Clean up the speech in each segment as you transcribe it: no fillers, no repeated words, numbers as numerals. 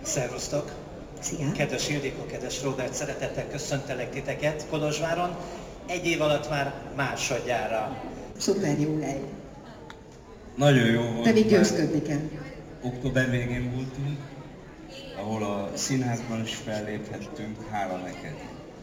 Szervusztok! Szia! Kedves Ildikó, kedves Róbert, szeretettel köszöntelek titeket Kolozsváron. Egy év alatt már másodjára. Szuper jó hely. Nagyon jó volt. De még győzködni kell. Október végén voltunk, ahol a színházban is felléphettünk, hála neked.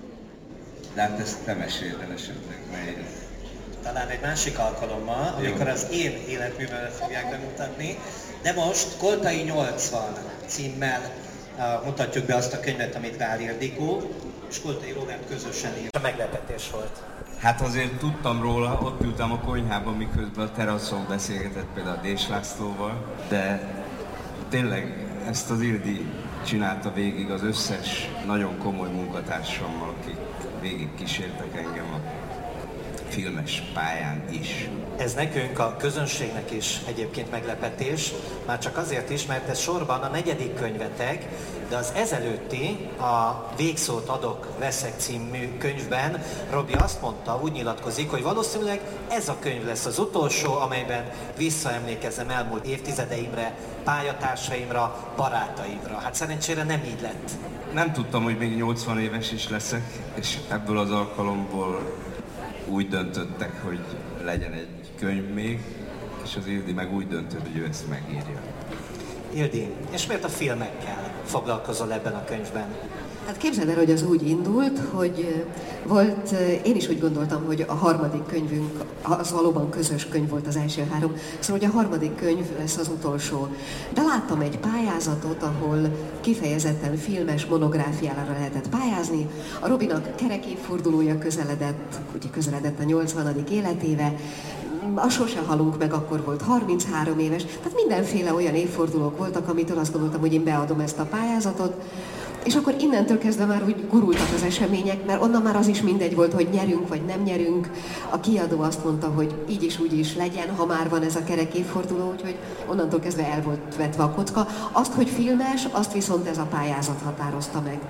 De hát ezt te meséld el esetleg, nehéz. Talán egy másik alkalommal, amikor az én életművemet fogják bemutatni. De most Koltai 80 címmel mutatjuk be azt a könyvet, amit Gál Ildikó és Koltai Róbert közösen írt. A meglepetés volt. Hát azért tudtam róla, ott ültem a konyhában, miközben a teraszon beszélgetett például a Dés Lászlóval, de tényleg ezt az Ildi csinálta végig az összes nagyon komoly munkatársammal, akik végig kísértek engem a filmes pályán is. Ez nekünk, a közönségnek is egyébként meglepetés, már csak azért is, mert ez sorban a 4. könyvetek, de az ezelőtti, a Végszót adok, veszek című könyvben Robi azt mondta, úgy nyilatkozik, hogy valószínűleg ez a könyv lesz az utolsó, amelyben visszaemlékezem elmúlt évtizedeimre, pályatársaimra, barátaimra. Hát szerencsére nem így lett. Nem tudtam, hogy még 80 éves is leszek, és ebből az alkalomból úgy döntöttek, hogy legyen egy könyv még, és az Ildi meg úgy döntött, hogy ő ezt megírja. Ildi, és miért a filmekkel foglalkozol ebben a könyvben? Hát képzeld el, hogy az úgy indult, hogy volt, én is úgy gondoltam, hogy a harmadik könyvünk, az valóban közös könyv volt az első 3, szóval hogy a harmadik könyv lesz az utolsó. De láttam egy pályázatot, ahol kifejezetten filmes monográfiára lehetett pályázni. A Robinak kerekévfordulója közeledett a 80. életéve, a Sose halunk meg akkor volt 33 éves, tehát mindenféle olyan évfordulók voltak, amitől azt gondoltam, hogy én beadom ezt a pályázatot. És akkor innentől kezdve már úgy gurultak az események, mert onnan már az is mindegy volt, hogy nyerünk vagy nem nyerünk. A kiadó azt mondta, hogy így is úgy is legyen, ha már van ez a kerek évforduló, úgyhogy onnantól kezdve el volt vetve a kocka. Azt, hogy filmes, azt viszont ez a pályázat határozta meg.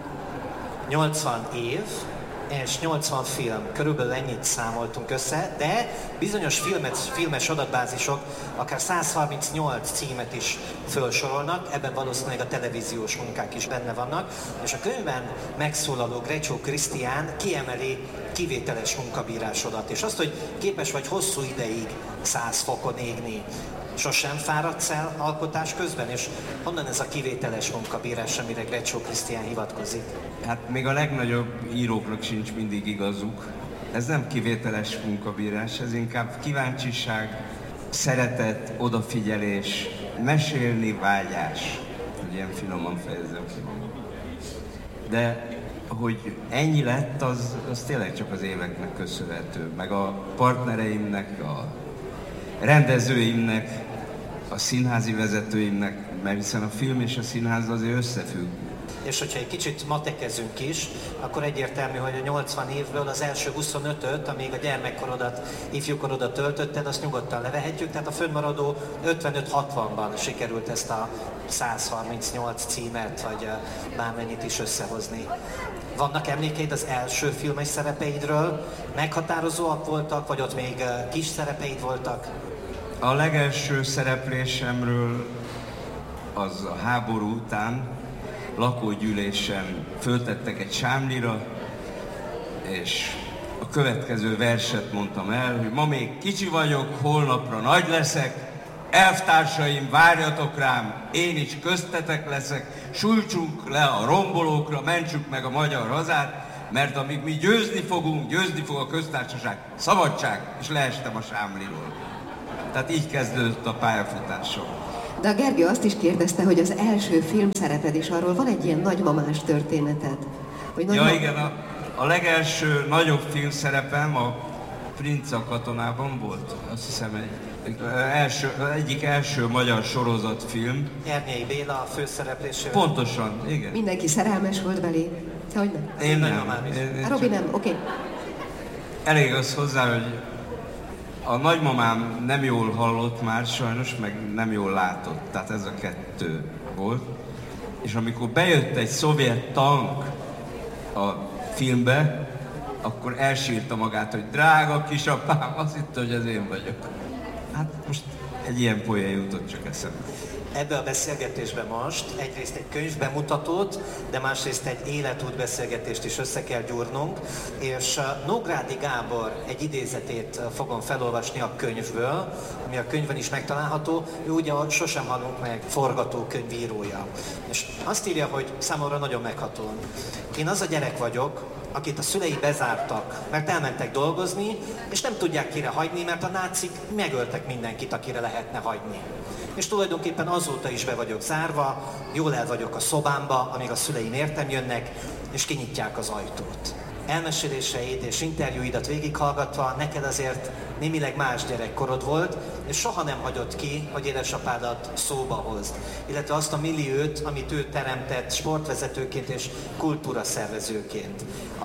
80 év és 80 film, körülbelül ennyit számoltunk össze, de bizonyos filmes adatbázisok akár 138 címet is felsorolnak, ebben valószínűleg a televíziós munkák is benne vannak, és a könyvben megszólaló Grecsó Krisztián kiemeli kivételes munkabírásodat, és azt, hogy képes vagy hosszú ideig 100 fokon égni. Sosem fáradsz el alkotás közben, és honnan ez a kivételes munkabírás, amire Grecsó Krisztián hivatkozik? Hát még a legnagyobb íróknak sincs mindig igazuk. Ez nem kivételes munkabírás, ez inkább kíváncsiság, szeretet, odafigyelés, mesélni vágyás, hogy ilyen finoman fejezem ki magam. De hogy ennyi lett, az tényleg csak az éveknek köszönhető, meg a partnereimnek, a rendezőimnek, a színházi vezetőimnek, mert hiszen a film és a színház azért összefügg. És hogyha egy kicsit matekezünk is, akkor egyértelmű, hogy a 80 évből az első 25-öt, amíg a gyermekkorodat, ifjúkorodat töltötted, azt nyugodtan levehetjük, tehát a fönnmaradó 55-60-ban sikerült ezt a 138 címet, vagy bármennyit is összehozni. Vannak emlékeid az első filmes szerepeidről? Meghatározóak voltak, vagy ott még kis szerepeid voltak? A legelső szereplésemről az a háború után lakógyűlésen föltettek egy sámlira, és a következő verset mondtam el, hogy ma még kicsi vagyok, holnapra nagy leszek, elvtársaim, várjatok rám, én is köztetek leszek, sújtsunk le a rombolókra, mentsük meg a magyar hazát, mert amíg mi győzni fogunk, győzni fog a köztársaság, szabadság, és leestem a sámliról. Tehát így kezdődött a pályafutásom. De a Gergő azt is kérdezte, hogy az első filmszereped is, arról van egy ilyen nagymamás történeted? Ja igen, a legelső nagyobb filmszerepem a Princ a katonában volt. Azt hiszem egyik első magyar sorozatfilm. Ernyi Béla a főszereplésével. Pontosan, igen. Mindenki szerelmes volt belé? Hogy nem? Én nem. Robi nem, oké. Elég az hozzá, hogy a nagymamám nem jól hallott már sajnos, meg nem jól látott, tehát ez a kettő volt. És amikor bejött egy szovjet tank a filmbe, akkor elsírta magát, hogy drága kisapám, azt hitte, hogy ez én vagyok. Hát most egy ilyen poén jutott csak eszembe. Ebbe a beszélgetésbe most egyrészt egy könyvbemutatót, de másrészt egy életútbeszélgetést is össze kell gyúrnunk, és Nógrádi Gábor egy idézetét fogom felolvasni a könyvből, ami a könyvben is megtalálható. Ő ugye a Sosem halunk meg forgatókönyvírója. És azt írja, hogy számomra nagyon megható. Én az a gyerek vagyok, akit a szülei bezártak, mert elmentek dolgozni, és nem tudják kire hagyni, mert a nácik megöltek mindenkit, akire lehetne hagyni. És tulajdonképpen azóta is be vagyok zárva, jól el vagyok a szobámba, amíg a szüleim értem jönnek, és kinyitják az ajtót. Elmeséléseid és interjúidat végighallgatva neked azért némileg más gyerekkorod volt, és soha nem hagyott ki, hogy édesapádat szóba hozd, illetve azt a milliót, amit ő teremtett sportvezetőként és kultúraszervezőként.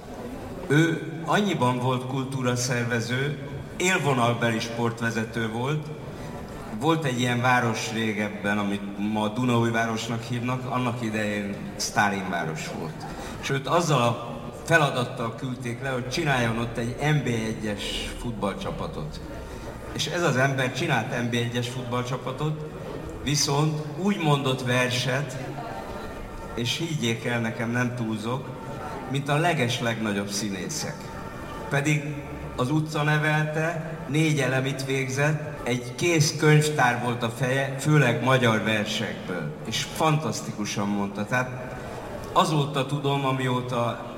Ő annyiban volt kultúraszervező, élvonalbeli sportvezető volt. Volt egy ilyen város régebben, amit ma Dunaújvárosnak hívnak, annak idején Sztálinváros volt. És őt azzal a feladattal küldték le, hogy csináljon ott egy NB1-es futballcsapatot. És ez az ember csinált NB1-es futballcsapatot, viszont úgy mondott verset, és higgyék el, nekem nem túlzok, mint a legeslegnagyobb színészek. Pedig az utca nevelte, 4 elemit végzett, egy kész könyvtár volt a feje, főleg magyar versekből, és fantasztikusan mondta. Tehát azóta tudom, amióta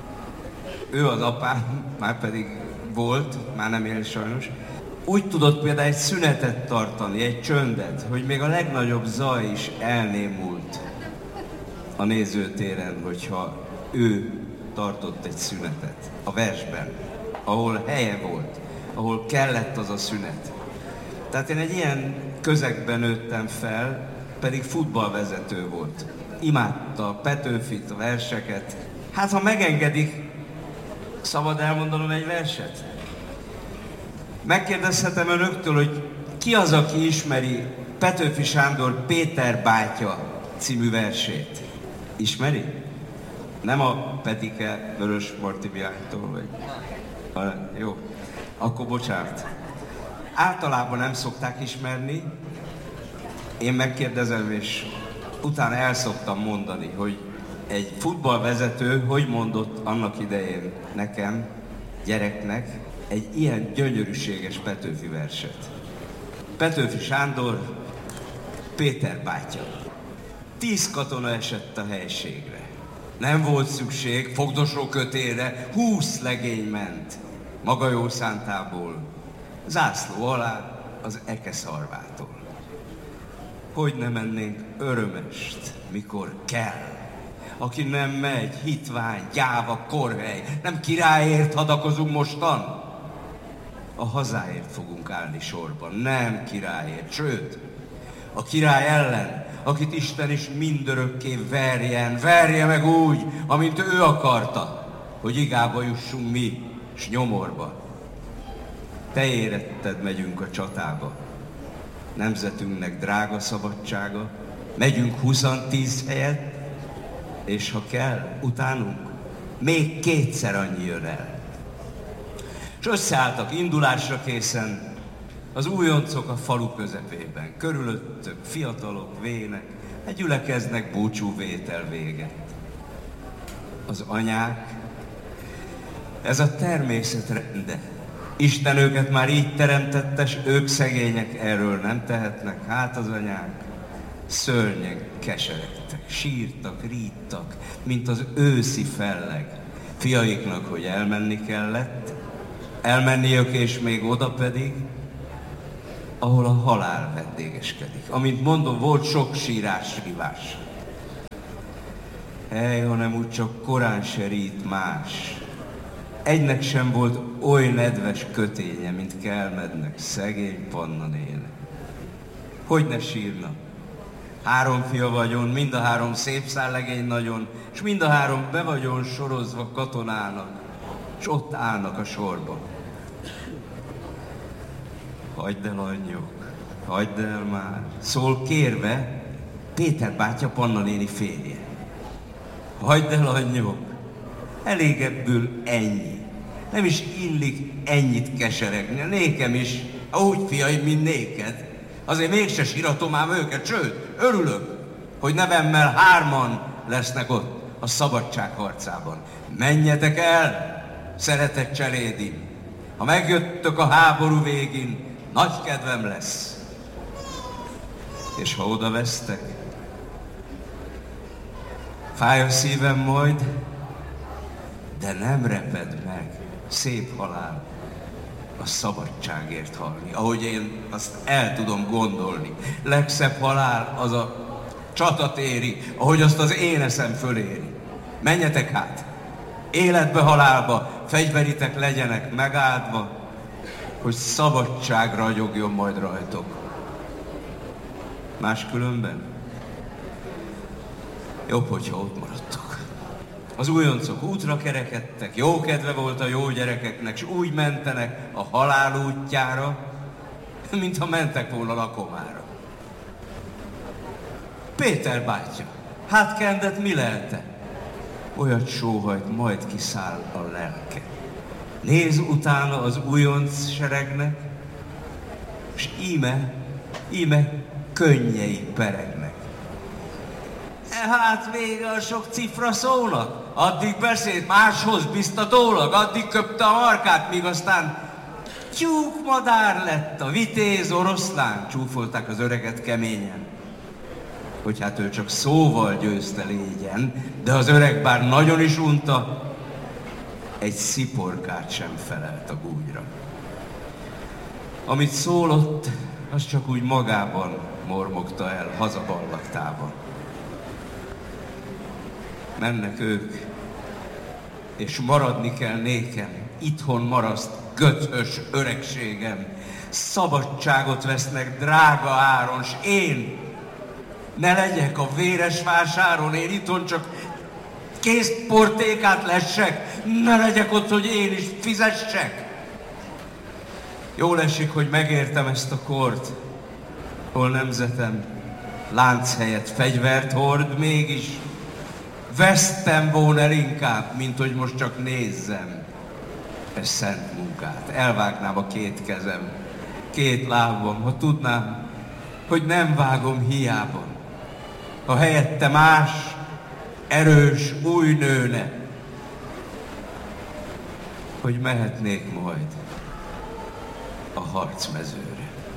ő az apám, már pedig volt, már nem él sajnos, úgy tudott például egy szünetet tartani, egy csöndet, hogy még a legnagyobb zaj is elnémult a nézőtéren, hogyha ő tartott egy szünetet a versben, ahol helye volt, ahol kellett az a szünet. Tehát én egy ilyen közegben nőttem fel, pedig futballvezető volt. Imádta a Petőfit, a verseket. Hát ha megengedik, szabad elmondanom egy verset? Megkérdezhetem önöktől, hogy ki az, aki ismeri Petőfi Sándor Péter bátya című versét? Ismeri? Nem a Petike Vörös Martibiánytól, vagy... Jó, akkor bocsánat. Általában nem szokták ismerni, én megkérdezem, és utána el szoktam mondani, hogy egy futballvezető hogy mondott annak idején nekem, gyereknek, egy ilyen gyönyörűséges Petőfi verset. Petőfi Sándor, Péter bátya. 10 katona esett a helységre. Nem volt szükség fogdosó kötélre, 20 legény ment maga jó szántából, zászló alá az ekeszarvától. Hogy ne mennénk örömest, mikor kell, aki nem megy, hitvány, gyáva, korhely, nem királyért hadakozunk mostan, a hazáért fogunk állni sorban, nem királyért, sőt, a király ellen, akit Isten is mindörökké verje meg úgy, amint ő akarta, hogy igába jussunk mi, s nyomorba. Te éretted megyünk a csatába, nemzetünknek drága szabadsága, megyünk 20-10 helyet, és ha kell, utánunk még 2-szer annyi jön el. És összeálltak indulásra készen az újoncok a falu közepében, körülöttük fiatalok, vének, gyülekeznek búcsúvétel véget. Az anyák, ez a természet rende. Isten őket már így teremtette, s ők szegények erről nem tehetnek. Hát az anyák szörnyen keseregtek, sírtak, ríttak, mint az őszi felleg. Fiaiknak, hogy elmenni kellett, elmenniük és még oda pedig, ahol a halál vendégeskedik. Amint mondom, volt sok sírás, rívás. Hely, hanem úgy csak korán se rít más. Egynek sem volt oly nedves köténye, mint Kelmednek, szegény Panna néne. Hogy ne sírna? 3 fia vagyon, mind a 3 szép szállegény nagyon, és mind a 3 be vagyon sorozva katonának, és ott állnak a sorba. Hagyd el, anyjuk, hagyd el már, szól kérve Péter bátya Panna néni férje. Hagyd el, anyjuk, elég ebből ennyi. Nem is illik ennyit keseregni, nékem is, úgy fiaim, mint néked. Azért mégse síratom ám őket, sőt, örülök, hogy nevemmel 3-an lesznek ott a szabadság harcában. Menjetek el, szeretett cselédim! Ha megjöttök a háború végén, nagy kedvem lesz. És ha oda vesztek, fáj a szívem majd, de nem reped meg, szép halál, a szabadságért halni, ahogy én azt el tudom gondolni. Legszebb halál az a csatatéri, ahogy azt az én eszem föléri. Menjetek hát, életbe, halálba, fegyveritek legyenek megáldva, hogy szabadság ragyogjon majd rajtok. Máskülönben jobb, hogyha ott maradtok. Az újoncok útra kerekedtek, jó kedve volt a jó gyerekeknek, s úgy mentenek a halál útjára, mintha mentek volna lakomára. Péter bátyja, hát kendet mi lelte? Olyat sóhajt, majd kiszáll a lelke. Néz utána az újonc seregnek, s íme könnyei peregnek. Hát vége a sok cifra szónak, addig beszélt máshoz biztatólag, addig köpte a markát, míg aztán tyúkmadár lett a vitéz oroszlán, csúfolták az öreget keményen. Hogy hát ő csak szóval győzte légyen, de az öreg bár nagyon is unta, egy sziporkát sem felelt a gúnyra. Amit szólott, az csak úgy magában mormogta el hazaballaktában. Mennek ők, és maradni kell nékem, itthon maraszt göthös öregségem. Szabadságot vesznek drága áron, s én ne legyek a véres vásáron, én itthon csak kézportékát lessek, ne legyek ott, hogy én is fizessek. Jól esik, hogy megértem ezt a kort, hol nemzetem lánc helyett fegyvert hord, mégis vesztem volna el inkább, mint hogy most csak nézzem ezt szent munkát. Elvágnám a 2 kezem, 2 lábam, ha tudnám, hogy nem vágom hiába. Ha helyette más, erős, új nőne, hogy mehetnék majd a harcmezőre.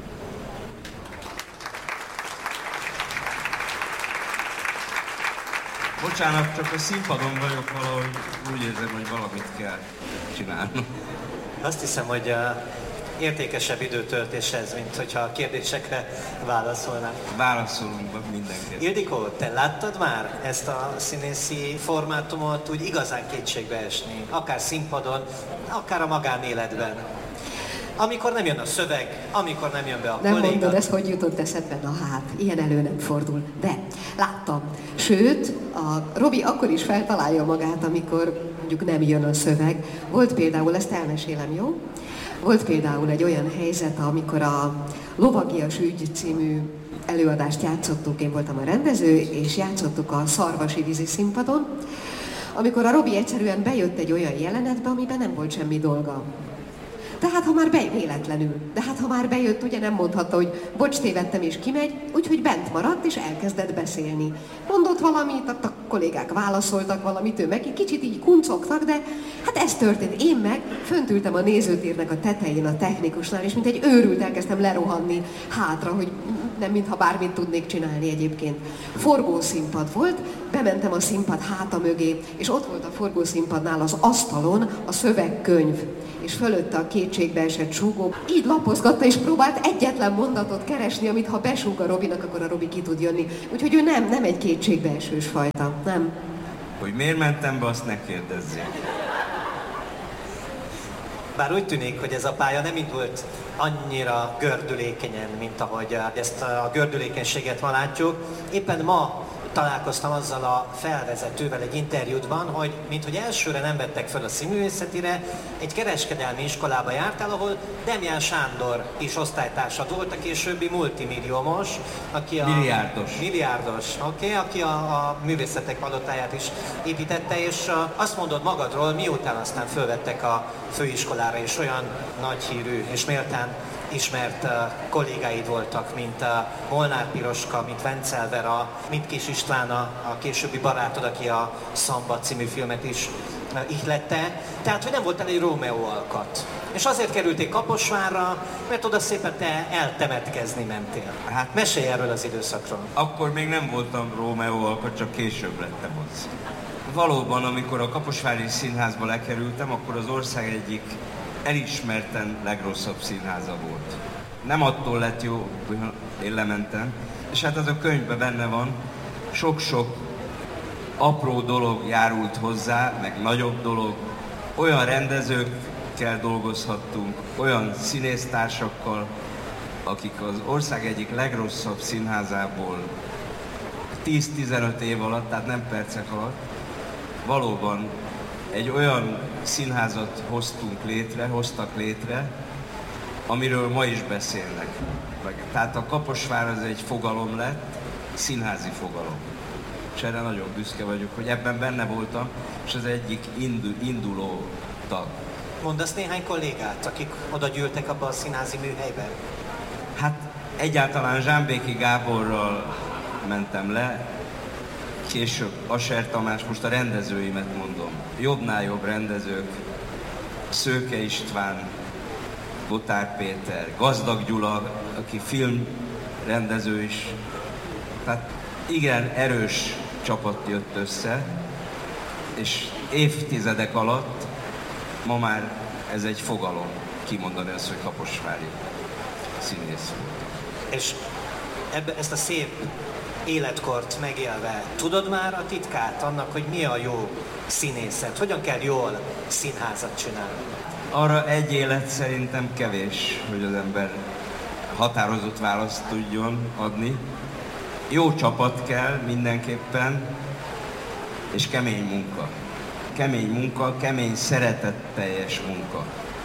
Bocsánat, csak a színpadon vagyok, valahogy úgy érzem, hogy valamit kell csinálnom. Azt hiszem, hogy értékesebb időtöltés ez, mint hogyha a kérdésekre válaszolnánk. Válaszolunk mindenképp. Ildikó, te láttad már ezt a színészi formátumot úgy igazán kétségbe esni? Akár színpadon, akár a magánéletben. Amikor nem jön a szöveg, amikor nem jön be a nem kolléga. Nem mondod, ez hogy jutott eszedbe? Na hát, ilyen elő nem fordul. De láttam. Sőt, a Robi akkor is feltalálja magát, amikor mondjuk nem jön a szöveg. Volt például, ezt elmesélem, jó? Volt például egy olyan helyzet, amikor a Lovagias ügy című előadást játszottuk, én voltam a rendező, és játszottuk a Szarvasi vízi színpadon, amikor a Robi egyszerűen bejött egy olyan jelenetbe, amiben nem volt semmi dolga. Tehát ha már véletlenül, de hát ha már bejött, ugye nem mondhatta, hogy bocs, tévedtem és kimegy, úgyhogy bent maradt és elkezdett beszélni. Mondott valamit, a kollégák válaszoltak valamit, ő meg kicsit így kuncogtak, de hát ez történt. Én meg fönt ültem a nézőtérnek a tetején a technikusnál, és mint egy őrült elkezdtem lerohanni hátra, hogy nem mintha bármit tudnék csinálni egyébként. Forgószínpad volt, bementem a színpad háta mögé, és ott volt a forgószínpadnál az asztalon a szövegkönyv, és fölötte a kétségbeesett súgó. Így lapozgatta és próbált egyetlen mondatot keresni, amit ha besúg a Robinak, akkor a Robi ki tud jönni. Úgyhogy ő nem egy kétségbeesős fajta, nem. Hogy miért mentem be, azt ne kérdezzék. Bár úgy tűnik, hogy ez a pálya nem indult annyira gördülékenyen, mint ahogy ezt a gördülékenységet ma látjuk. Éppen ma találkoztam azzal a felvezetővel egy interjútban, hogy minthogy elsőre nem vettek fel a színművészetire, egy kereskedelmi iskolába jártál, ahol Demján Sándor is osztálytársad volt, a későbbi multimilliómos, aki a... Milliárdos, oké, aki a művészetek palotáját is építette, és azt mondod magadról, miután aztán fölvettek a főiskolára, és olyan nagy hírű és méltán ismert kollégáid voltak, mint Molnár Piroska, mint Vencel Vera, mint Kis István, a későbbi barátod, aki a Szamba című filmet is ihlette. Tehát, hogy nem volt elég Rómeó alkat. És azért kerülték Kaposvárra, mert oda szépen te eltemetkezni mentél. Hát mesélj erről az időszakról. Akkor még nem voltam Rómeó alkat, csak később lettem az. Valóban, amikor a Kaposvári Színházba lekerültem, akkor az ország egyik elismerten legrosszabb színháza volt. Nem attól lett jó, hogy én lementem, és hát az a könyvben benne van, sok-sok apró dolog járult hozzá, meg nagyobb dolog. Olyan rendezőkkel dolgozhattunk, olyan színésztársakkal, akik az ország egyik legrosszabb színházából 10-15 év alatt, tehát nem percek alatt, valóban egy olyan színházat hoztak létre, amiről ma is beszélnek. Tehát a Kaposvár az egy fogalom lett, színházi fogalom. És erre nagyon büszke vagyok, hogy ebben benne voltam, és az egyik induló tag. Mondasz néhány kollégát, akik oda gyűltek abba a színházi műhelybe? Hát egyáltalán Zsámbéki Gáborral mentem le, később Asser Tamás, most a rendezőimet mondom. Jobbnál jobb rendezők, Szőke István, Gotár Péter, Gazdag Gyula, aki filmrendező is. Tehát igen, erős csapat jött össze, és évtizedek alatt ma már ez egy fogalom, kimondani azt, hogy kaposvári színész volt. És ezt a szép életkort megélve, tudod már a titkát annak, hogy mi a jó színészet? Hogyan kell jól színházat csinálni? Arra egy élet szerintem kevés, hogy az ember határozott választ tudjon adni. Jó csapat kell mindenképpen, és kemény munka. Kemény munka, kemény szeretetteljes munka.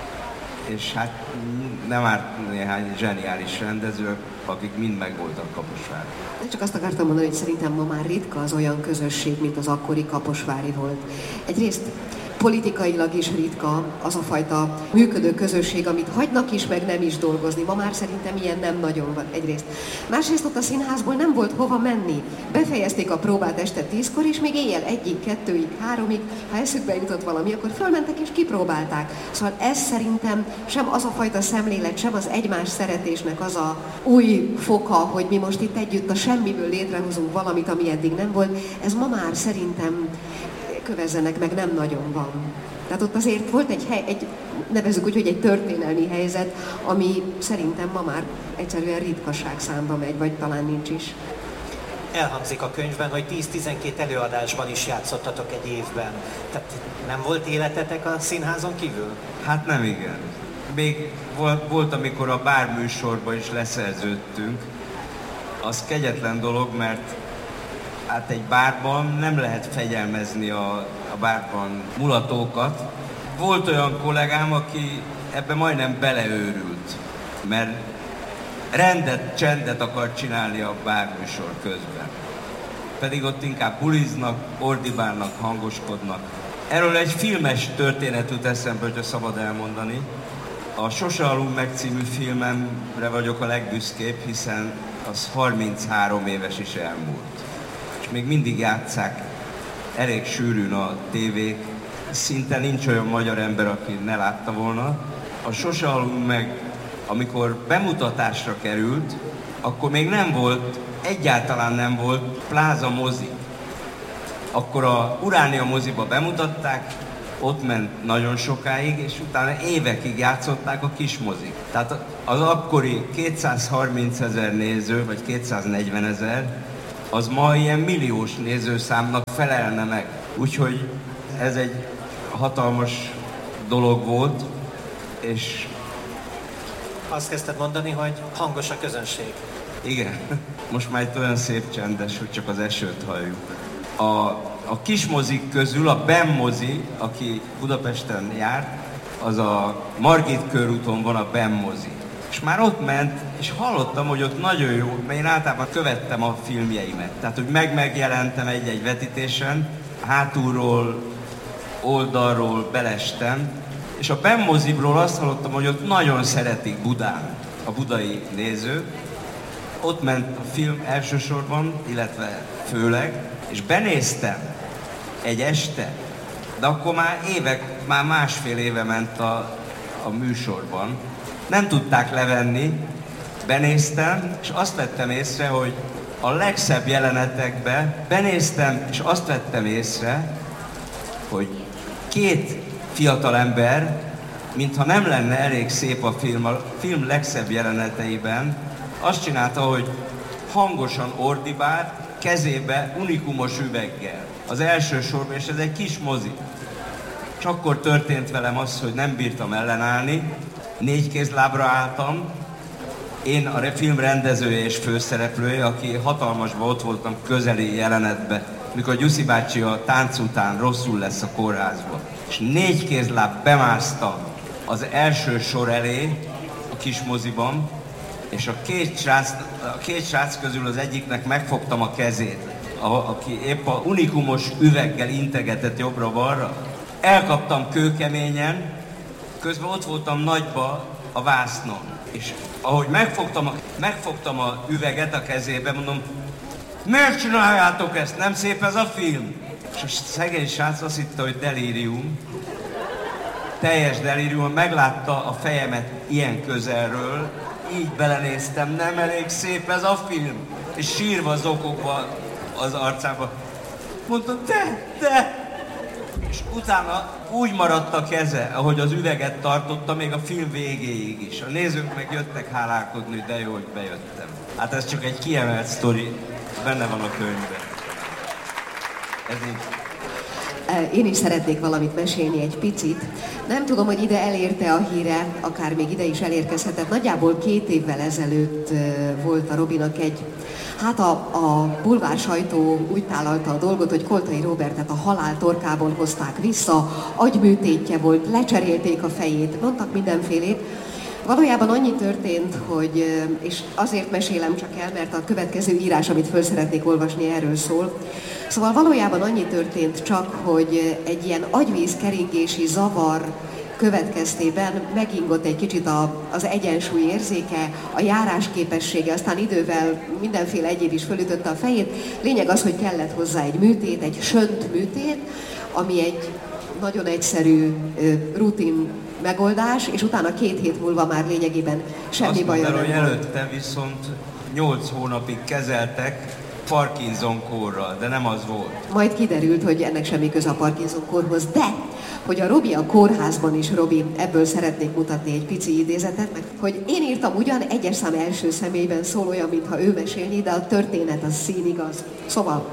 És hát nem árt néhány zseniális rendező, akik mind megvoltak Kaposváron. Csak azt akartam mondani, hogy szerintem ma már ritka az olyan közösség, mint az akkori kaposvári volt. Egyrészt politikailag is ritka az a fajta működő közösség, amit hagynak is, meg nem is dolgozni. Ma már szerintem ilyen nem nagyon van egyrészt. Másrészt ott a színházból nem volt hova menni. Befejezték a próbát este 10-kor, és még éjjel 1-ig, 2-ig, 3-ig, ha eszükbe jutott valami, akkor fölmentek és kipróbálták. Szóval ez szerintem sem az a fajta szemlélet, sem az egymás szeretésnek az a új foka, hogy mi most itt együtt a semmiből létrehozunk valamit, ami eddig nem volt. Ez ma már szerintem kövezzenek meg, nem nagyon van. Tehát ott azért volt egy nevezzük úgy, hogy egy történelmi helyzet, ami szerintem ma már egyszerűen ritkaság számba megy, vagy talán nincs is. Elhangzik a könyvben, hogy 10-12 előadásban is játszottatok egy évben. Tehát nem volt életetek a színházon kívül? Hát nem igen. Még volt, amikor a bárműsorban is leszerződtünk. Az kegyetlen dolog, mert hát egy bárban nem lehet fegyelmezni a bárban mulatókat. Volt olyan kollégám, aki ebbe majdnem beleőrült, mert rendet, csendet akar csinálni a bárműsor közben. Pedig ott inkább buliznak, ordibálnak, hangoskodnak. Erről egy filmes történet jut eszembe, hogyha szabad elmondani. A Sose aludj meg című filmemre vagyok a legbüszkébb, hiszen az 33 éves is elmúlt. És még mindig játsszák elég sűrűn a tévék. Szinte nincs olyan magyar ember, aki ne látta volna. A Sose aludj meg, amikor bemutatásra került, akkor még nem volt, egyáltalán nem volt pláza mozi. Akkor a Uránia moziba bemutatták, ott ment nagyon sokáig, és utána évekig játszották a kis mozik. Tehát az akkori 230 000 néző, vagy 240 000, az ma ilyen milliós nézőszámnak felelne meg. Úgyhogy ez egy hatalmas dolog volt, és... Azt kezdted mondani, hogy hangos a közönség. Igen. Most már itt olyan szép csendes, hogy csak az esőt halljuk. A kis mozik közül a BEM mozi, aki Budapesten járt, az a Margit körúton van a BEM mozi. És már ott ment, és hallottam, hogy ott nagyon jó, mert én általában követtem a filmjeimet. Tehát, hogy megjelentem egy-egy vetítésen, hátulról, oldalról belestem, és a BEM mozibról azt hallottam, hogy ott nagyon szeretik Budán. a budai néző. Ott ment a film elsősorban, illetve főleg, és benéztem egy este, de akkor már másfél éve ment a műsorban. Nem tudták levenni, benéztem, és azt vettem észre, hogy a legszebb jelenetekbe benéztem, és azt vettem észre, hogy két fiatalember, mintha nem lenne elég szép a film legszebb jeleneteiben, azt csinálta, hogy hangosan ordibált, kezébe unikumos üveggel. Az első sorban, és ez egy kis mozi. És akkor történt velem az, hogy nem bírtam ellenállni, 4 kézlábra álltam, én a film rendezője és főszereplője, aki hatalmasban ott voltam közeli jelenetben, mikor Gyuszi bácsi a tánc után rosszul lesz a kórházban. És 4 kézláb bemásztam az első sor elé a kis moziban, és a két srác közül az egyiknek megfogtam a kezét, aki épp a unikumos üveggel integetett jobbra-balra. Elkaptam kőkeményen, közben ott voltam nagyba a vásznon. És ahogy megfogtam a üveget a kezébe, mondom, miért csináljátok ezt? Nem szép ez a film? És a szegény srác azt hitte, hogy delírium. Teljes delírium, meglátta a fejemet ilyen közelről, így belenéztem, nem elég szép ez a film. És sírva zokogva az arcába. Mondtam, de! És utána úgy maradt a keze, ahogy az üveget tartotta, még a film végéig is. A nézők meg jöttek hálálkodni, de jó, hogy bejöttem. Hát ez csak egy kiemelt sztori, benne van a könyvben. Ez így. Én is szeretnék valamit mesélni egy picit. Nem tudom, hogy ide elérte a híre, akár még ide is elérkezhetett. Nagyjából 2 évvel ezelőtt volt a Robinak egy, hát a bulvár sajtó úgy tálalta a dolgot, hogy Koltai Róbertet a halál torkából hozták vissza, agyműtétje volt, lecserélték a fejét, mondtak mindenfélét. Valójában annyi történt, hogy, és azért mesélem csak el, mert a következő írás, amit föl szeretnék olvasni, erről szól. Szóval valójában annyi történt csak, hogy egy ilyen agyvízkeringési zavar következtében megingott egy kicsit az egyensúly érzéke, a járásképessége, aztán idővel mindenféle egyéb is fölütötte a fejét. Lényeg az, hogy kellett hozzá egy műtét, egy sönt műtét, ami egy nagyon egyszerű rutin megoldás, és utána 2 hét múlva már lényegében semmi baja nem volt. Azt mondta, hogy előtte viszont 8 hónapig kezeltek Parkinson-kórral, de nem az volt. Majd kiderült, hogy ennek semmi köze a Parkinson-kórhoz, de hogy a Robi a kórházban is, Robi, ebből szeretnék mutatni egy pici idézetet, meg hogy én írtam ugyan 1-es szám első személyben szól olyan, mintha ő mesélni, de a történet az színigaz. Szóval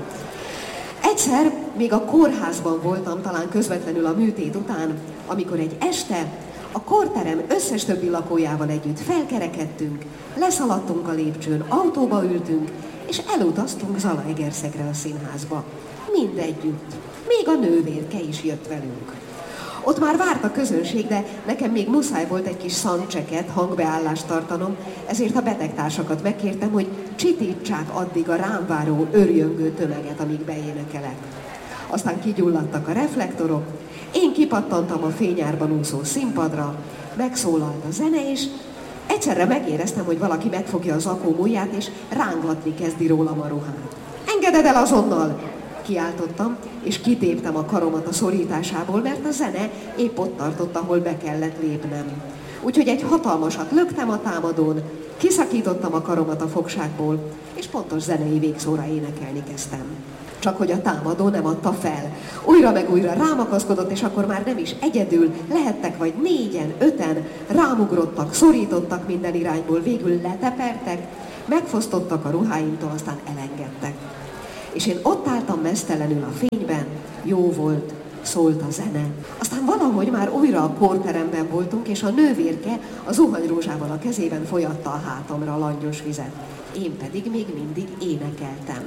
egyszer még a kórházban voltam, talán közvetlenül a műtét után, amikor egy este a kórterem összes többi lakójával együtt felkerekedtünk, leszaladtunk a lépcsőn, autóba ültünk, és elutaztunk Zalaegerszegre a színházba. Mindegyütt. Még a nővérke is jött velünk. Ott már várt a közönség, de nekem még muszáj volt egy kis soundchecket, hangbeállást tartanom, ezért a betegtársakat megkértem, hogy csitítsák addig a rám váró örjöngő tömeget, amíg beénekelek. Aztán kigyulladtak a reflektorok, én kipattantam a fényárban úszó színpadra, megszólalt a zene, és egyszerre megéreztem, hogy valaki megfogja az akómujját, és rángatni kezdi rólam a ruhát. Engeded el azonnal! Kiáltottam, és kitéptem a karomat a szorításából, mert a zene épp ott tartott, ahol be kellett lépnem. Úgyhogy egy hatalmasat löktem a támadón, kiszakítottam a karomat a fogságból, és pontos zenei végszóra énekelni kezdtem. Csak hogy a támadó nem adta fel. Újra meg újra rámakaszkodott, és akkor már nem is egyedül, lehettek vagy 4-en, 5-en, rámugrottak, szorítottak minden irányból, végül letepertek, megfosztottak a ruháimtól, aztán elengedtek. És én ott álltam meztelenül a fényben, jó volt, szólt a zene. Aztán valahogy már újra a kórteremben voltunk, és a nővérke a zuhanyrózsával a kezében folyatta a hátamra a langyos vizet. Én pedig még mindig énekeltem.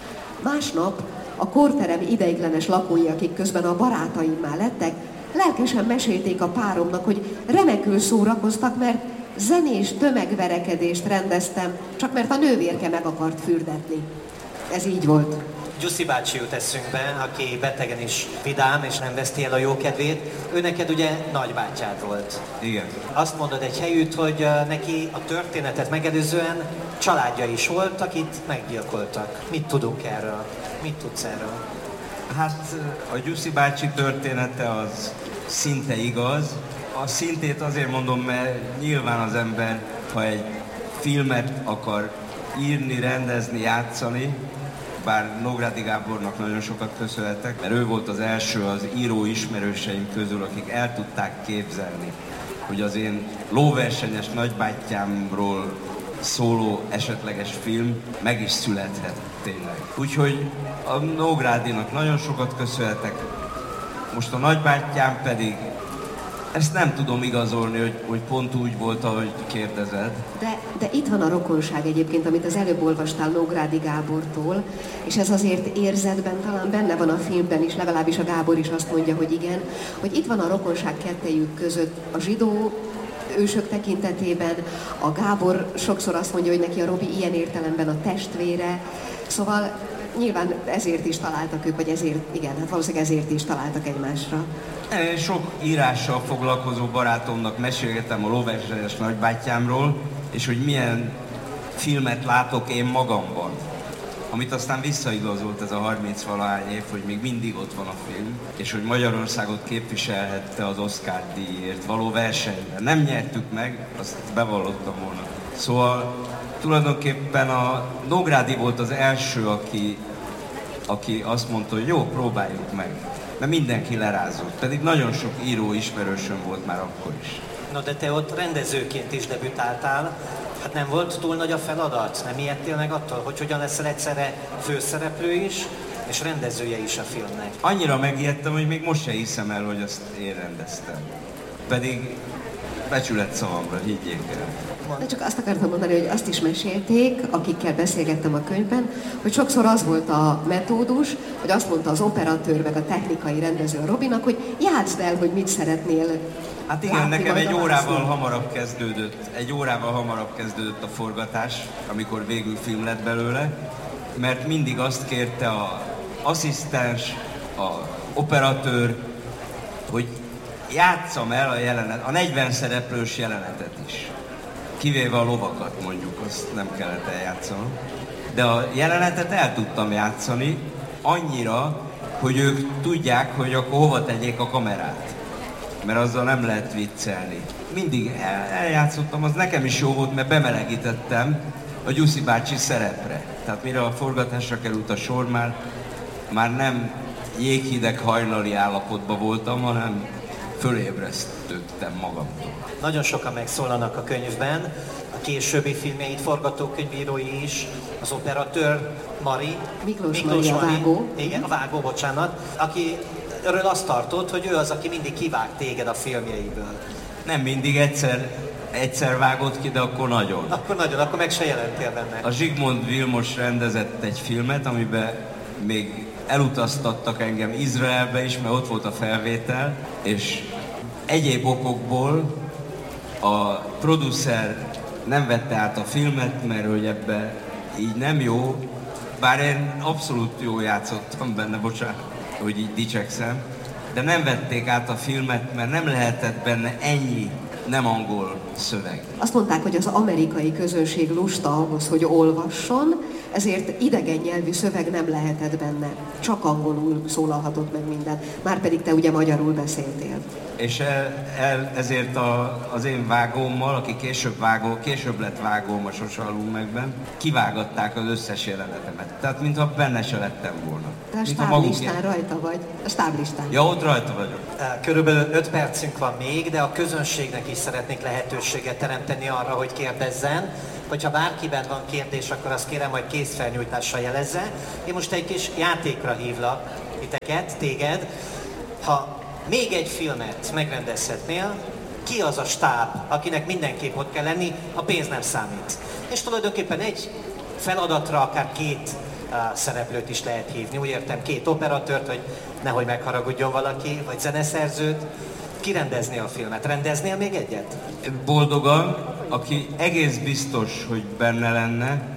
Másnap a kórterem ideiglenes lakói, akik közben a barátaimmá lettek, lelkesen mesélték a páromnak, hogy remekül szórakoztak, mert zenés tömegverekedést rendeztem, csak mert a nővérke meg akart fürdetni. Ez így volt. Gyuszi bácsi jut eszünkbe, aki betegen is vidám, és nem veszti el a jókedvét. Ő neked ugye nagybátyád volt. Igen. Azt mondod egy helyütt, hogy neki a történetet megelőzően családja is volt, akit meggyilkoltak. Mit tudunk erről? Mit tudsz erről? Hát a Gyuszi bácsi története az szinte igaz. A szintét azért mondom, mert nyilván az ember, ha egy filmet akar írni, rendezni, játszani, bár Nógrádi Gábornak nagyon sokat köszönhetek, mert ő volt az első az író ismerőseim közül, akik el tudták képzelni, hogy az én lóversenyes nagybátyámról szóló esetleges film meg is születhet tényleg. Úgyhogy a Nógrádinak nagyon sokat köszönhetek, most a nagybátyám pedig ezt nem tudom igazolni, hogy pont úgy volt, ahogy kérdezed. De itt van a rokonság egyébként, amit az előbb olvastál Nógrádi Gábortól, és ez azért érzetben, talán benne van a filmben is, legalábbis a Gábor is azt mondja, hogy igen, hogy itt van a rokonság kettejük között a zsidó ősök tekintetében, a Gábor sokszor azt mondja, hogy neki a Robi ilyen értelemben a testvére, szóval nyilván ezért is találtak ők, vagy ezért, igen, hát valószínűleg ezért is találtak egymásra. Sok írással foglalkozó barátomnak mesélgetem a lóversenyes nagybátyámról, és hogy milyen filmet látok én magamban. Amit aztán visszaigazolt ez a 30-valahány év, hogy még mindig ott van a film, és hogy Magyarországot képviselhette az Oscar díjért való versenyben. Nem nyertük meg, azt bevallottam volna. Szóval tulajdonképpen a Nógrádi volt az első, aki azt mondta, hogy jó, próbáljuk meg. De mindenki lerázott, pedig nagyon sok író ismerősöm volt már akkor is. Na de te ott rendezőként is debütáltál, hát nem volt túl nagy a feladat? Nem ijedtél meg attól, hogy hogyan leszel egyszerre főszereplő is, és rendezője is a filmnek? Annyira megijedtem, hogy még most se hiszem el, hogy azt én rendeztem. Pedig becsület szavamra, higgyék el. De csak azt akartam mondani, hogy azt is mesélték, akikkel beszélgettem a könyvben, hogy sokszor az volt a metódus, hogy azt mondta az operatőr meg a technikai rendező a Robinak, hogy játszd el, hogy mit szeretnél. Hát igen, nekem egy órával hamarabb kezdődött a forgatás, amikor végül film lett belőle, mert mindig azt kérte az asszisztens, az operatőr, hogy játsszam el a 40 szereplős jelenetet is. Kivéve a lovakat mondjuk, azt nem kellett eljátszanom. De a jelenetet el tudtam játszani annyira, hogy ők tudják, hogy akkor hova tegyék a kamerát. Mert azzal nem lehet viccelni. Mindig eljátszottam, az nekem is jó volt, mert bemelegítettem a Gyuszi bácsi szerepre. Tehát mire a forgatásra került a sor, már nem jéghideg hajnali állapotban voltam, hanem fölébresztődtem magamtól. Nagyon sokan megszólalnak a könyvben, a későbbi filmjeit forgatókönyvírói is, az operatőr Mari, Miklós Mari, a vágó. Igen, a vágó, bocsánat, aki örül azt tartott, hogy ő az, aki mindig kivág téged a filmjeiből. Nem mindig, egyszer vágott ki, de akkor nagyon. Akkor meg se jelentél benne. A Zsigmond Vilmos rendezett egy filmet, amiben még elutaztattak engem Izraelbe is, mert ott volt a felvétel, és egyéb okokból a producer nem vette át a filmet, mert hogy ebbe így nem jó, bár én abszolút jól játszottam benne, bocsánat, hogy így dicsekszem, de nem vették át a filmet, mert nem lehetett benne ennyi nem angol szöveg. Azt mondták, hogy az amerikai közönség lusta ahhoz, hogy olvasson, ezért idegen nyelvű szöveg nem lehetett benne. Csak angolul szólalhatott meg minden. Márpedig te ugye magyarul beszéltél. És ezért az én vágómmal, aki később lett vágóm a Sose halunk megben, kivágatták az összes jelenetemet. Tehát mintha benne se lettem volna. De a stáblistán rajta vagy. A stáblistán. Ja, ott rajta vagyok. Körülbelül 5 percünk van még, de a közönségnek is szeretnék lehetőséget teremteni arra, hogy kérdezzen. Hogyha bárkiben van kérdés, akkor azt kérem, hogy kézfelnyújtással jelezze. Én most egy kis játékra hívlak téged. Ha még egy filmet megrendezhetnél, ki az a stáb, akinek mindenképp ott kell lenni, a pénz nem számít. És tulajdonképpen egy feladatra akár 2 szereplőt is lehet hívni. Úgy értem, 2 operatőrt, hogy nehogy megharagudjon valaki, vagy zeneszerzőt. Ki rendezni a filmet? Rendeznél még egyet? Boldogan, aki egész biztos, hogy benne lenne,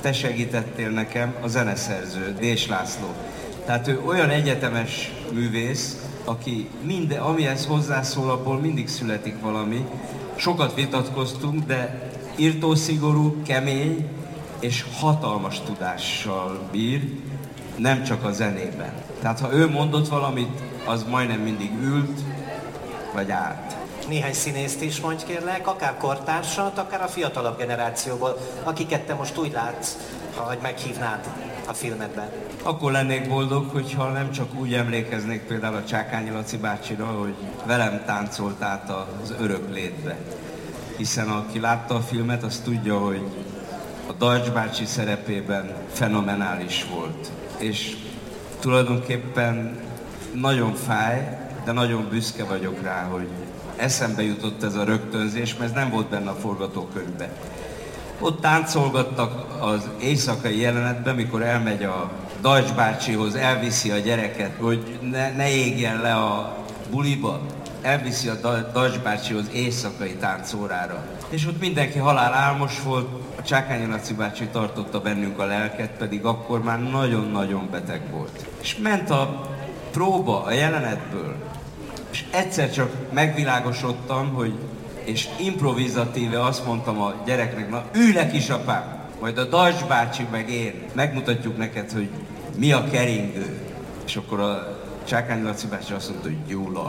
te segítettél nekem, a zeneszerző, Dés László. Tehát ő olyan egyetemes művész, aki minden, amihez hozzászól, abból mindig születik valami. Sokat vitatkoztunk, de irtószigorú, kemény és hatalmas tudással bír, nem csak a zenében. Tehát ha ő mondott valamit, az majdnem mindig ült, vagy állt. Néhány színészt is mondj kérlek, akár kortársat, akár a fiatalabb generációból, akiket te most úgy látsz, hogy meghívnád a filmedben. Akkor lennék boldog, hogyha nem csak úgy emlékeznék például a Csákányi Laci bácsira, hogy velem táncolt át az örök létbe. Hiszen aki látta a filmet, az tudja, hogy a Deutsch bácsi szerepében fenomenális volt. És tulajdonképpen nagyon fáj, de nagyon büszke vagyok rá, hogy eszembe jutott ez a rögtönzés, mert ez nem volt benne a forgatókönyvben. Ott táncolgattak az éjszakai jelenetben, mikor elmegy a Deutsch bácsihoz, elviszi a gyereket, hogy ne égjen le a buliba. Elviszi a Deutsch bácsihoz éjszakai táncórára. És ott mindenki halálálmos volt, a Csákányi Laci bácsi tartotta bennünk a lelket, pedig akkor már nagyon-nagyon beteg volt. És ment a próba a jelenetből, és egyszer csak megvilágosodtam, hogy és improvizatíve azt mondtam a gyereknek, na ülj le kisapám, majd a Deutsch bácsi meg én megmutatjuk neked, hogy mi a keringő. És akkor a Csákányi Laci bácsi azt mondta, hogy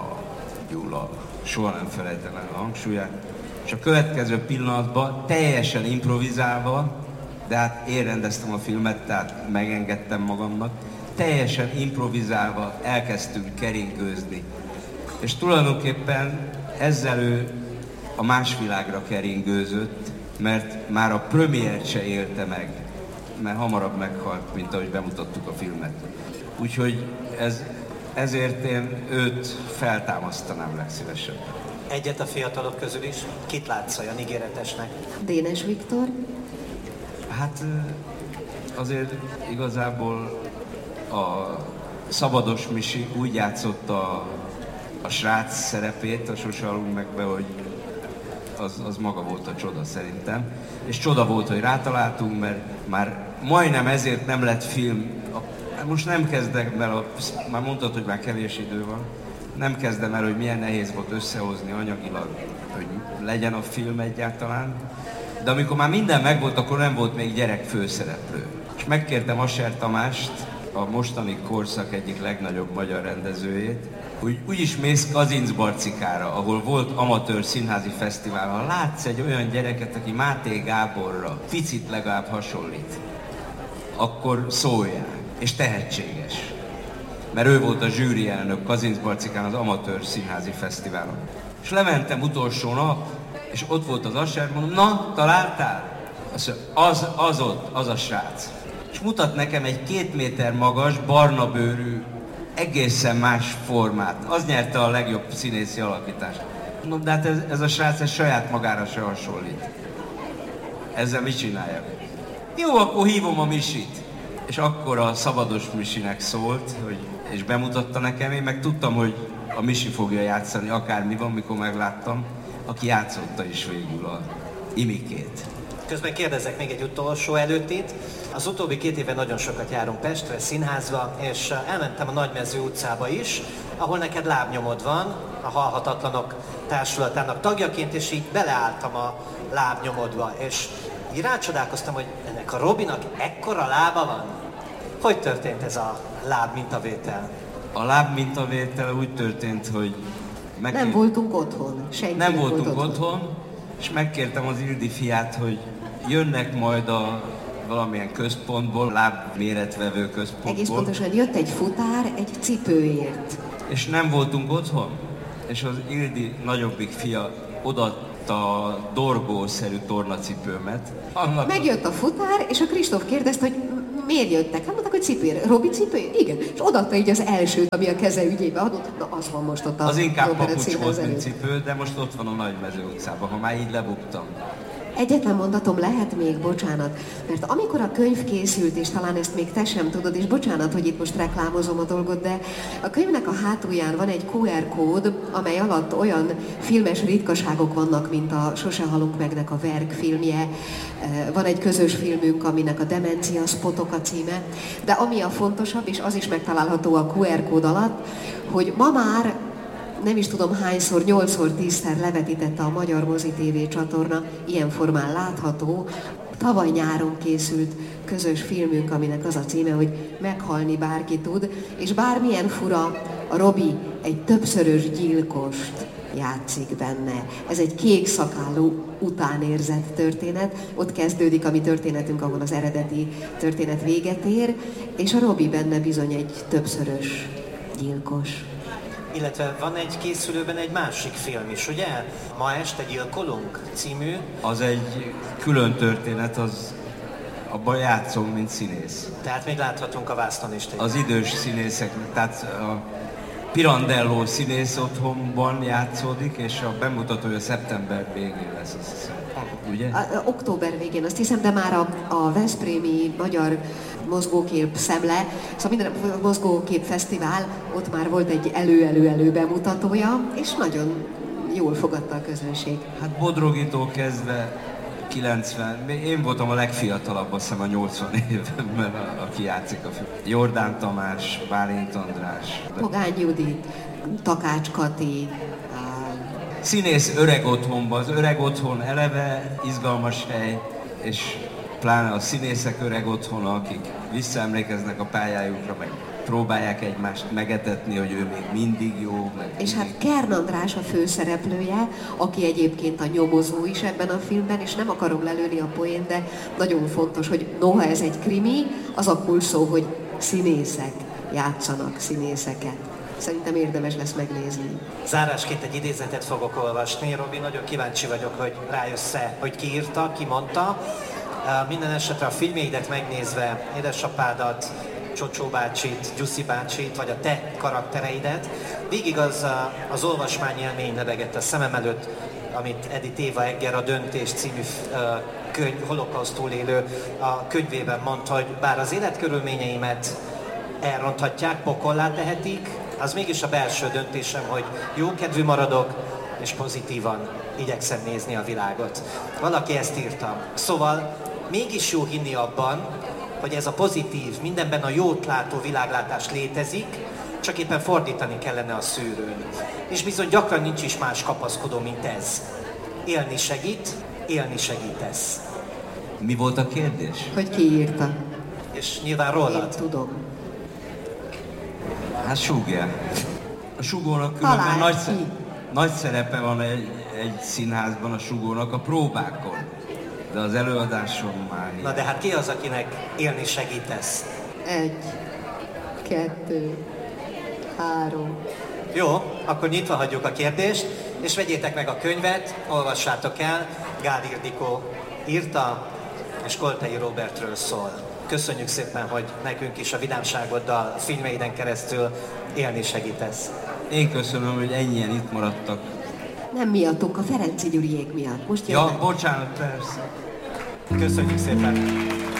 Gyula, soha nem felejtem el a hangsúlyát. És a következő pillanatban teljesen improvizálva, de hát én rendeztem a filmet, tehát megengedtem magamnak, teljesen improvizálva elkezdtünk keringőzni. És tulajdonképpen ezzel ő a más világra keringőzött, mert már a premiért se élte meg, mert hamarabb meghalt, mint ahogy bemutattuk a filmet. Úgyhogy ezért én őt feltámasztanám legszívesebben. Egyet a fiatalok közül is. Kit látsz olyan ígéretesnek? Dénes Viktor? Hát azért igazából a Szabados Misi úgy játszotta a srác szerepét, a Sose halunk meg be, hogy az maga volt a csoda szerintem. És csoda volt, hogy rátaláltunk, mert már majdnem ezért nem lett film. Most nem kezdek, mert már mondtad, hogy már kevés idő van. Nem kezdem el, hogy milyen nehéz volt összehozni anyagilag, hogy legyen a film egyáltalán. De amikor már minden megvolt, akkor nem volt még gyerek főszereplő. És megkértem Asser Tamást, a mostani korszak egyik legnagyobb magyar rendezőjét, hogy úgyis mész Kazincbarcikára, ahol volt amatőr színházi fesztivál. Ha látsz egy olyan gyereket, aki Máté Gáborra picit legalább hasonlít, akkor szóljál. És tehetséges. Mert ő volt a zsűri elnök Kazincbarcikán az amatőr színházi fesztiválon. És lementem utolsó nap, és ott volt az Asser, mondom, na, találtál? Azt mondja, az a srác. És mutat nekem egy 2 méter magas, barna bőrű, egészen más formát. Az nyerte a legjobb színészi alakítást. Mondom, de hát ez a srác ez saját magára se hasonlít. Ezzel mit csináljak? Jó, akkor hívom a Misit. És akkor a Szabados Misinek szólt, és bemutatta nekem, én meg tudtam, hogy a Misi fogja játszani, akármi van, mikor megláttam, aki játszotta is végül a Imikét. Közben kérdezek még egy utolsó előttit. Az utóbbi 2 éven nagyon sokat járunk Pestre, színházba, és elmentem a Nagymező utcába is, ahol neked lábnyomod van, a Halhatatlanok Társulatának tagjaként, és így beleálltam a lábnyomodba, és így rácsodálkoztam, hogy ennek a Robinak ekkora lába van. Hogy történt ez a lábmintavétel? A lábmintavétel úgy történt, hogy nem voltunk otthon. Senki nem voltunk otthon, és megkértem az Ildi fiát, hogy jönnek majd valamilyen központból, lábméretvevő központból. Egész pontosan jött egy futár egy cipőért. És nem voltunk otthon, és az Ildi nagyobbik fia odaadta a dorgószerű tornacipőmet. Megjött a futár, és a Kristóf kérdezte, hogy miért jöttek? Hát mondták, hogy cipőért. Robi cipőért? Igen. És odaadta így az elsőt, ami a keze ügyébe adott. Na, az van most ott a az inkább papucs volt, mint cipő, de most ott van a Nagymező utcában, ha már így lebuktam. Egyetlen mondatom lehet még, bocsánat, mert amikor a könyv készült, és talán ezt még te sem tudod, és bocsánat, hogy itt most reklámozom a dolgot, de a könyvnek a hátulján van egy QR kód, amely alatt olyan filmes ritkaságok vannak, mint a Sose halunk megnek a Verg filmje, van egy közös filmünk, aminek a Demencia Spotok a címe, de ami a fontosabb, és az is megtalálható a QR kód alatt, hogy ma már nem is tudom hányszor, 8-szor, 10-szer levetítette a Magyar Mozi TV csatorna, ilyen formán látható. Tavaly nyáron készült közös filmünk, aminek az a címe, hogy Meghalni bárki tud, és bármilyen fura, a Robi egy többszörös gyilkost játszik benne. Ez egy kék szakállú utánérzett történet. Ott kezdődik a mi történetünk, ahol az eredeti történet véget ér, és a Robi benne bizony egy többszörös gyilkos. Illetve van egy készülőben egy másik film is, ugye? Ma este gyilkolunk című. Az egy külön történet, az abban játszom, mint színész. Tehát még láthatunk a vásznon is tényleg. Az idős színészek, tehát a Pirandello színész otthonban játszódik, és a bemutatója szeptember végén lesz, azt hiszem. Ugye? Október végén, azt hiszem, de már a Veszprémi Magyar Mozgókép Szemle, szóval minden mozgókép fesztivál, ott már volt egy elő bemutatója, és nagyon jól fogadta a közönség. Hát Bodrogitól kezdve 90, én voltam a legfiatalabb, azt hiszem a 80 évemben, aki játszik a film. Jordán Tamás, Bálint András. Pogány Judit, Takács Kati. Színész öreg otthonban, az öreg otthon eleve izgalmas hely, és pláne a színészek öreg otthona, akik visszaemlékeznek a pályájukra, meg próbálják egymást megetetni, hogy ő még mindig jó. És hát Kern András a főszereplője, aki egyébként a nyomozó is ebben a filmben, és nem akarom lelőni a poént, de nagyon fontos, hogy noha ez egy krimi, az a kulcs szó, hogy színészek játszanak színészeket. Szerintem érdemes lesz megnézni. Zárásként egy idézetet fogok olvasni. Robi, nagyon kíváncsi vagyok, hogy rájössz-e, hogy ki írta, ki mondta. Minden esetre a filmjeidet megnézve, édesapádat, Csocsó bácsit, Gyuszi bácsit, vagy a te karaktereidet, végig az olvasmányélmény lebegett a szemem előtt, amit Edith Éva Egger a Döntés című könyv, holokauszt túlélő a könyvében mondta, hogy bár az életkörülményeimet elronthatják, pokollá tehetik, az mégis a belső döntésem, hogy jókedvű maradok, és pozitívan igyekszem nézni a világot. Valaki ezt írta. Szóval mégis jó hinni abban, hogy ez a pozitív, mindenben a jót látó világlátás létezik, csak éppen fordítani kellene a szűrőn. És bizony gyakran nincs is más kapaszkodó, mint ez. Élni segít, élni segítesz. Mi volt a kérdés? Hogy ki írta? És nyilván rólad. Én tudom. Hát súgják. A sugónak különben nagy szerepe van egy színházban a sugónak a próbákon. De az előadáson már... Na de hát ki az, akinek élni segítesz? 1, 2, 3. Jó, akkor nyitva hagyjuk a kérdést, és vegyétek meg a könyvet, olvassátok el. Gál Ildikó írta, és Koltai Róbertről szól. Köszönjük szépen, hogy nekünk is a vidámságoddal, a filmeiden keresztül élni segítesz. Én köszönöm, hogy ennyien itt maradtak. Nem miattunk, a Ferenci Gyuriék miatt. Most ja, bocsánat, persze. Köszönjük szépen!